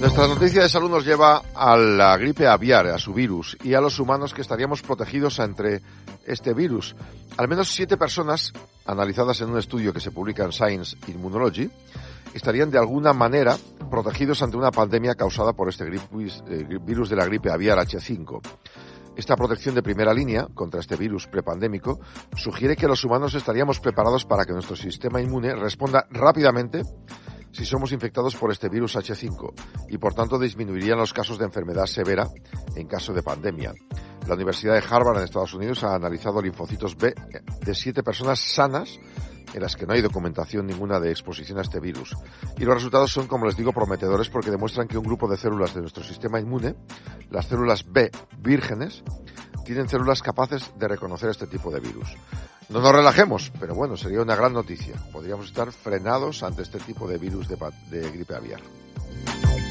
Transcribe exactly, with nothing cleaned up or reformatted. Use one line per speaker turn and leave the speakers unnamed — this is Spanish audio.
Nuestra noticia de salud nos lleva a la gripe aviar, a su virus, y a los humanos que estaríamos protegidos entre este virus. Al menos siete personas, analizadas en un estudio que se publica en Science Immunology, estarían de alguna manera protegidos ante una pandemia causada por este virus, eh, virus de la gripe aviar H cinco. Esta protección de primera línea contra este virus prepandémico sugiere que los humanos estaríamos preparados para que nuestro sistema inmune responda rápidamente si somos infectados por este virus H cinco y, por tanto, disminuirían los casos de enfermedad severa en caso de pandemia. La Universidad de Harvard en Estados Unidos ha analizado linfocitos B de siete personas sanas en las que no hay documentación ninguna de exposición a este virus. Y los resultados son, como les digo, prometedores porque demuestran que un grupo de células de nuestro sistema inmune, las células B vírgenes, tienen células capaces de reconocer este tipo de virus. No nos relajemos, pero bueno, sería una gran noticia. Podríamos estar frenados ante este tipo de virus de, de gripe aviar.